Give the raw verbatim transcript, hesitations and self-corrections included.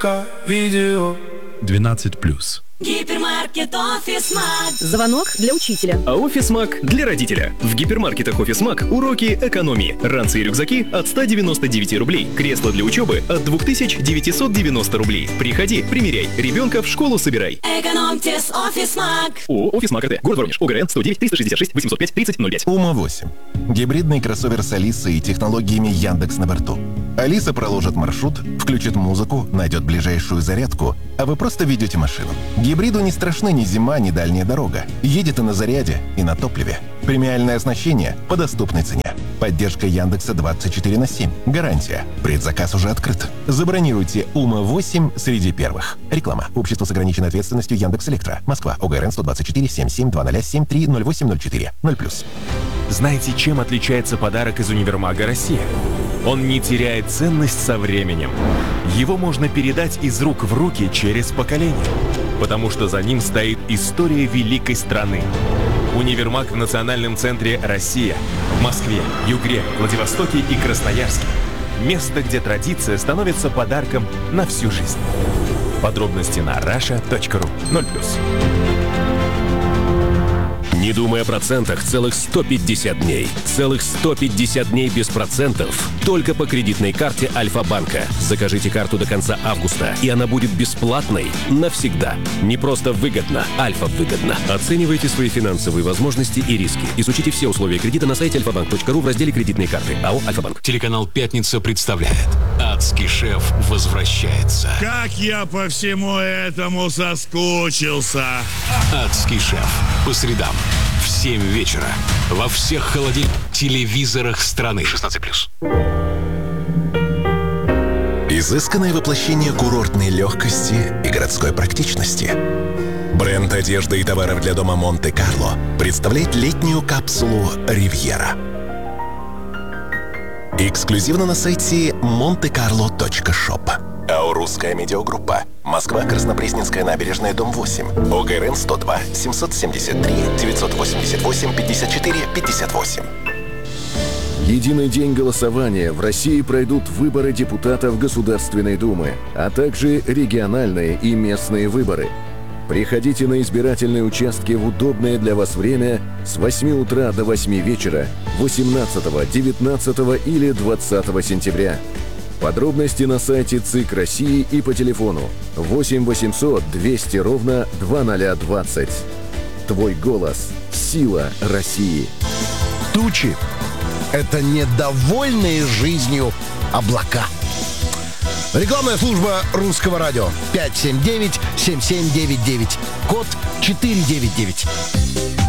Видео двенадцать плюс. Гипермаркет Офисмаг. Звонок для учителя. А Офисмаг для родителя. В гипермаркетах Офисмаг уроки экономии. Ранцы и рюкзаки от ста девяноста девяти рублей. Кресло для учебы от двух тысяч девятисот девяносто рублей. Приходи, примеряй. Ребенка в школу собирай. Экономьте с Офисмаг. ООО Офисмаг АТ. Город Воронеж. ОГРН сто девять триста шестьдесят шесть восемьсот пять тридцать ноль пять. Ума восемь. Гибридный кроссовер с Алисой и технологиями Яндекс на борту. Алиса проложит маршрут, включит музыку, найдет ближайшую зарядку, а вы просто ведете машину. Гибриду не страшны ни зима, ни дальняя дорога. Едет и на заряде, и на топливе. Премиальное оснащение по доступной цене. Поддержка Яндекса двадцать четыре на семь. Гарантия. Предзаказ уже открыт. Забронируйте Ума восемь среди первых. Реклама. Общество с ограниченной ответственностью Яндекс.Электро. Москва. ОГРН сто двадцать четыре семь семь два ноль семь три ноль восемь ноль четыре ноль плюс. Знаете, чем отличается подарок из универмага «Россия»? Он не теряет ценность со временем. Его можно передать из рук в руки через поколение, потому что за ним стоит история великой страны. Универмаг в национальном центре «Россия» в Москве, Югре, Владивостоке и Красноярске. Место, где традиция становится подарком на всю жизнь. Подробности на раша точка ру. ноль плюс. Не думай о процентах целых сто пятьдесят дней. Целых сто пятьдесят дней без процентов. Только по кредитной карте Альфа-банка. Закажите карту до конца августа, и она будет бесплатной навсегда. Не просто выгодно, Альфа выгодно. Оценивайте свои финансовые возможности и риски. Изучите все условия кредита на сайте альфа банк точка ру в разделе «Кредитные карты». АО «Альфа-банк». Телеканал «Пятница» представляет: Адский шеф возвращается. Как я по всему этому соскучился. Адский шеф. По средам в семь вечера во всех холодильных телевизорах страны. шестнадцать плюс. Изысканное воплощение курортной легкости и городской практичности. Бренд одежды и товаров для дома Монте-Карло представляет летнюю капсулу «Ривьера». Эксклюзивно на сайте монте карло точка шоп. АО «Русская медиагруппа». Москва, Краснопресненская набережная, дом восемь. ОГРН сто два семьсот семьдесят три девятьсот восемьдесят восемь пятьдесят четыре пятьдесят восемь. Единый день голосования. В России пройдут выборы депутатов Государственной Думы, а также региональные и местные выборы. Приходите на избирательные участки в удобное для вас время с восьми утра до восьми вечера восемнадцатого, девятнадцатого или двадцатого сентября. Подробности на сайте ЦИК России и по телефону восемь восемьсот двести ровно двадцать двадцать. Твой голос – сила России. Тучи – это недовольные жизнью облака. Рекламная служба Русского радио. пять семь девять семь семь девять девять. Код четыре девять девять.